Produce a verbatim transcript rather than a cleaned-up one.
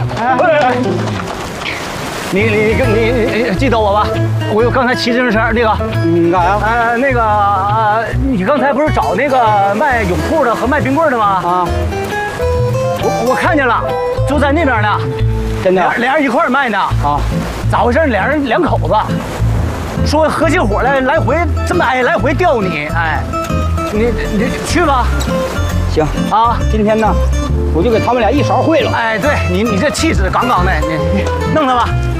哎，你你你你记得我吧？我刚才骑自行车那个， 嗯，干啥？ 呃，那个呃，你刚才不是找那个卖泳裤的和卖冰棍的吗？ 啊， 我我看见了，就在那边呢。 真的？ 俩俩人一块儿卖呢。 啊， 咋回事？俩人两口子，说合起伙来来回这么哎来回钓你，哎，你你去吧。 行啊， 今天呢，我就给他们俩一勺烩了。 哎，对你你这气质杠杠的，你你弄他吧。